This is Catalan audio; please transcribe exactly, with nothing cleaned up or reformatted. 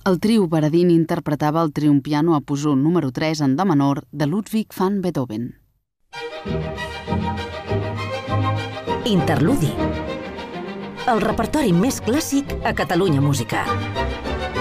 El trio Baradin interpretava el triumpiano opus un número tres en do menor de Ludwig van Beethoven. Interludi. El repertori més clàssic a Catalunya Música.